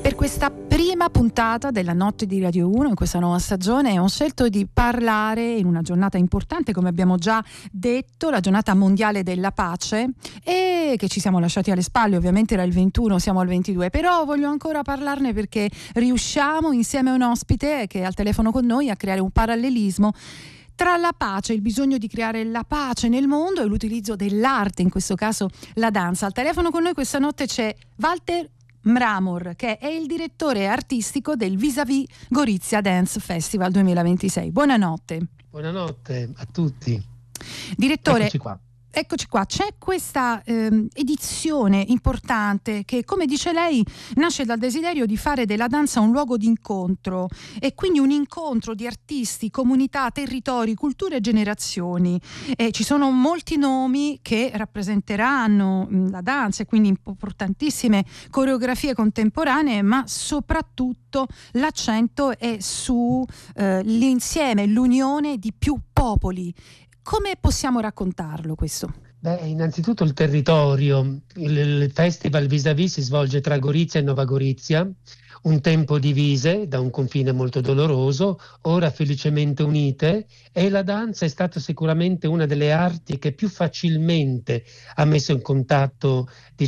Per questa prima puntata della Notte di Radio 1 in questa nuova stagione ho scelto di parlare in una giornata importante, come abbiamo già detto, la giornata mondiale della pace, e che ci siamo lasciati alle spalle. Ovviamente era il 21, siamo al 22, però voglio ancora parlarne perché riusciamo insieme a un ospite che è al telefono con noi a creare un parallelismo tra la pace, il bisogno di creare la pace nel mondo e l'utilizzo dell'arte, in questo caso la danza. Al telefono con noi questa notte c'è Walter Mramor, che è il direttore artistico del Vis-à-Vis Gorizia Dance Festival 2026. Buonanotte. Buonanotte a tutti. Direttore, Eccoci qua. C'è questa edizione importante che, come dice lei, nasce dal desiderio di fare della danza un luogo di incontro, e quindi un incontro di artisti, comunità, territori, culture e generazioni. Ci sono molti nomi che rappresenteranno la danza e quindi importantissime coreografie contemporanee, ma soprattutto l'accento è su l'insieme, l'unione di più popoli. Come possiamo raccontarlo questo? Innanzitutto il territorio. Il festival Vis-à-Vis si svolge tra Gorizia e Nova Gorizia, un tempo divise da un confine molto doloroso, ora felicemente unite, e la danza è stata sicuramente una delle arti che più facilmente ha messo in contatto,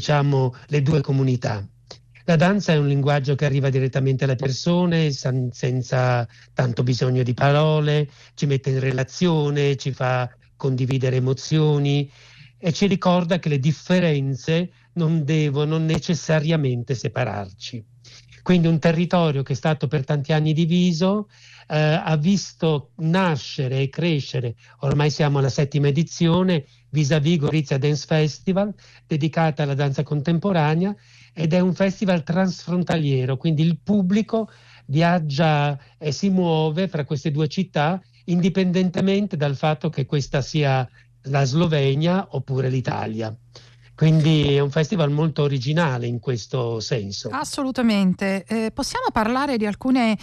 le due comunità. La danza è un linguaggio che arriva direttamente alle persone senza tanto bisogno di parole, ci mette in relazione, ci fa condividere emozioni e ci ricorda che le differenze non devono necessariamente separarci. Quindi un territorio che è stato per tanti anni diviso ha visto nascere e crescere, ormai siamo alla 7ª edizione, Vis-à-Vis Gorizia Dance Festival, dedicata alla danza contemporanea, ed è un festival transfrontaliero, quindi il pubblico viaggia e si muove fra queste due città indipendentemente dal fatto che questa sia la Slovenia oppure l'Italia. Quindi è un festival molto originale in questo senso. Assolutamente. Possiamo parlare di alcune,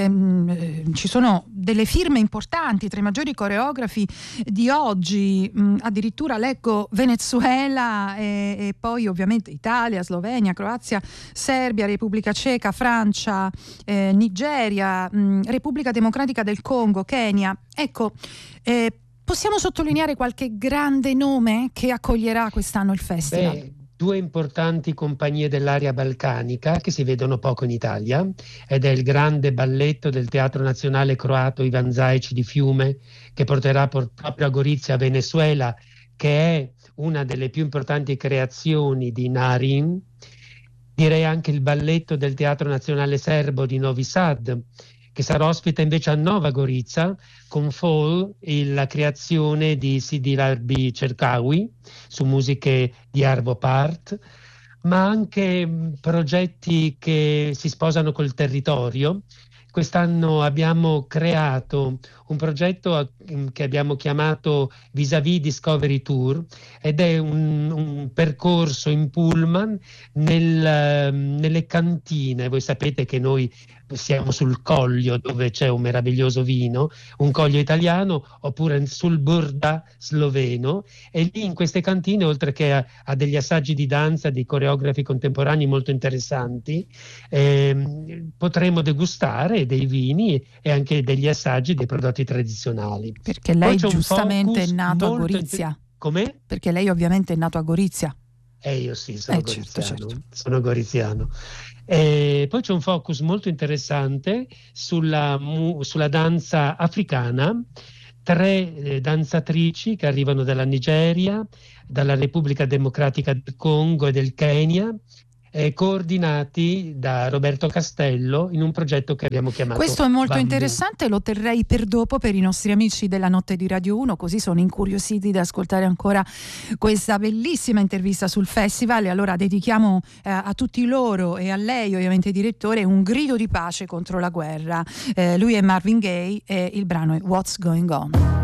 ci sono delle firme importanti tra i maggiori coreografi di oggi, addirittura leggo Venezuela e poi ovviamente Italia, Slovenia, Croazia, Serbia, Repubblica Ceca, Francia, Nigeria, Repubblica Democratica del Congo, Kenya. Ecco, possiamo sottolineare qualche grande nome che accoglierà quest'anno il festival? Due importanti compagnie dell'area balcanica che si vedono poco in Italia, ed è il grande balletto del Teatro Nazionale Croato Ivan Zajic di Fiume, che porterà proprio a Gorizia, Venezuela, che è una delle più importanti creazioni di Narin. Direi anche il balletto del Teatro Nazionale Serbo di Novi Sad, che sarà ospite invece a Nova Gorica con Fall, la creazione di Sidi Larbi Cercawi su musiche di Arvo Part, ma anche progetti che si sposano col territorio. Quest'anno abbiamo creato un progetto che abbiamo chiamato Vis-à-Vis Discovery Tour, ed è un percorso in pullman nelle cantine. Voi sapete che noi siamo sul Coglio, dove c'è un meraviglioso vino, un Coglio italiano, oppure sul Burda sloveno, e lì in queste cantine, oltre che a degli assaggi di danza di coreografi contemporanei molto interessanti, potremo degustare dei vini e anche degli assaggi dei prodotti tradizionali. Perché lei giustamente è nato a Gorizia. Com'è? Perché lei ovviamente è nato a Gorizia. Io sì, sono goriziano. Certo. Sono goriziano. Poi c'è un focus molto interessante sulla danza africana. 3 danzatrici che arrivano dalla Nigeria, dalla Repubblica Democratica del Congo e del Kenya, coordinati da Roberto Castello in un progetto che abbiamo chiamato Questo è molto Bambù. interessante, lo terrei per dopo per i nostri amici della Notte di Radio 1, così sono incuriositi di ascoltare ancora questa bellissima intervista sul festival. E allora dedichiamo a tutti loro e a lei, ovviamente direttore, un grido di pace contro la guerra. Lui è Marvin Gaye e il brano è What's Going On.